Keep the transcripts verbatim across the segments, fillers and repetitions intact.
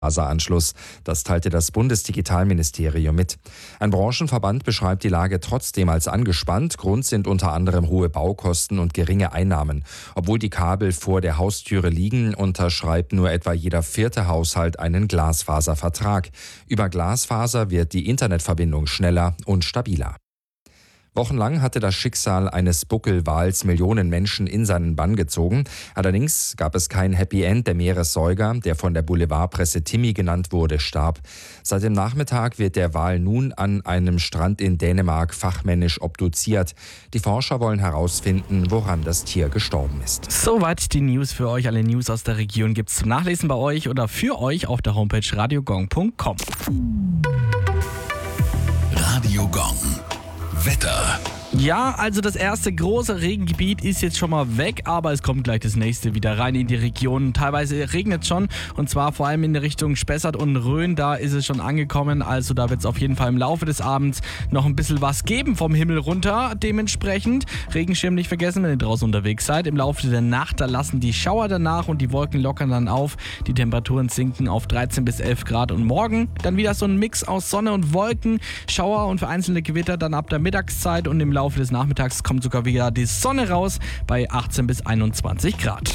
Faseranschluss. Das teilte das Bundesdigitalministerium mit. Ein Branchenverband beschreibt die Lage trotzdem als angespannt. Grund sind unter anderem hohe Baukosten und geringe Einnahmen. Obwohl die Kabel vor der Haustüre liegen, unterschreibt nur etwa jeder vierte Haushalt einen Glasfaservertrag. Über Glasfaser wird die Internetverbindung schneller und stabiler. Wochenlang hatte das Schicksal eines Buckelwals Millionen Menschen in seinen Bann gezogen. Allerdings gab es kein Happy End. Der Meeressäuger, der von der Boulevardpresse Timmy genannt wurde, starb. Seit dem Nachmittag wird der Wal nun an einem Strand in Dänemark fachmännisch obduziert. Die Forscher wollen herausfinden, woran das Tier gestorben ist. Soweit die News für euch. Alle News aus der Region gibt es zum Nachlesen bei euch oder für euch auf der Homepage radiogong punkt com. Radio Gong. Wetter. Ja, also das erste große Regengebiet ist jetzt schon mal weg, aber es kommt gleich das nächste wieder rein in die Region. Teilweise regnet es schon und zwar vor allem in der Richtung Spessart und Rhön, da ist es schon angekommen. Also da wird es auf jeden Fall im Laufe des Abends noch ein bisschen was geben vom Himmel runter. Dementsprechend Regenschirm nicht vergessen, wenn ihr draußen unterwegs seid. Im Laufe der Nacht, da lassen die Schauer danach und die Wolken lockern dann auf. Die Temperaturen sinken auf dreizehn bis elf Grad und morgen dann wieder so ein Mix aus Sonne und Wolken, Schauer und vereinzelte Gewitter dann ab der Mittagszeit und im Laufe des Nachmittags kommt sogar wieder die Sonne raus bei achtzehn bis einundzwanzig Grad.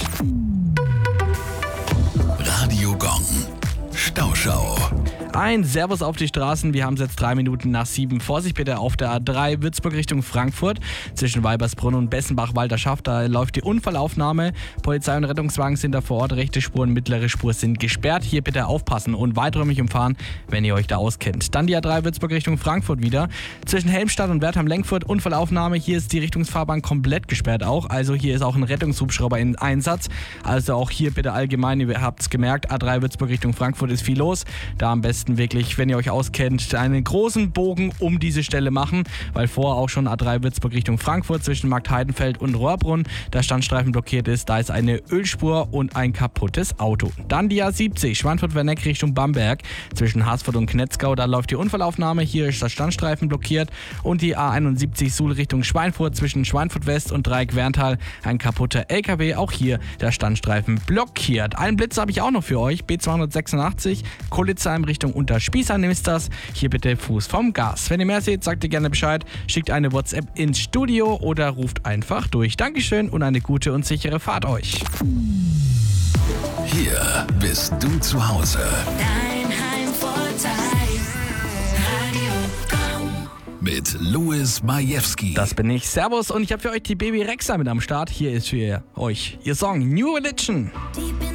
Radio Gong. Stauschau. Ein Servus auf die Straßen. Wir haben es jetzt drei Minuten nach sieben. Vorsicht bitte auf der A drei Würzburg Richtung Frankfurt. Zwischen Weibersbrunn und Bessenbach-Walderschaft. Da läuft die Unfallaufnahme. Polizei und Rettungswagen sind da vor Ort. Rechte Spur und mittlere Spur sind gesperrt. Hier bitte aufpassen und weiträumig umfahren, wenn ihr euch da auskennt. Dann die A drei Würzburg Richtung Frankfurt wieder. Zwischen Helmstadt und Wertheim-Lenkfurt Unfallaufnahme. Hier ist die Richtungsfahrbahn komplett gesperrt auch. Also hier ist auch ein Rettungshubschrauber in Einsatz. Also auch hier bitte allgemein, ihr habt es gemerkt, A drei Würzburg Richtung Frankfurt ist viel los. Da am besten wirklich, wenn ihr euch auskennt, einen großen Bogen um diese Stelle machen, weil vorher auch schon A drei Würzburg Richtung Frankfurt zwischen Marktheidenfeld und Rohrbrunn der Standstreifen blockiert ist. Da ist eine Ölspur und ein kaputtes Auto. Dann die A siebzig Schweinfurt-Werneck Richtung Bamberg zwischen Haßfurt und Knetzgau. Da läuft die Unfallaufnahme. Hier ist der Standstreifen blockiert. Und die A einundsiebzig Suhl Richtung Schweinfurt zwischen Schweinfurt West und Dreieck-Werntal. Ein kaputter L K W. Auch hier der Standstreifen blockiert. Einen Blitz habe ich auch noch für euch. B zweihundertsechsundachtzig Kolitzheim Richtung Unterspießer ist das. Hier bitte Fuß vom Gas. Wenn ihr mehr seht, sagt ihr gerne Bescheid. Schickt eine WhatsApp ins Studio oder ruft einfach durch. Dankeschön und eine gute und sichere Fahrt euch. Hier bist du zu Hause. Dein Heimvorteil. Radio Gong. Mit Louis Majewski. Das bin ich. Servus und ich habe für euch die Baby Rexha mit am Start. Hier ist für euch ihr Song New Religion. Deep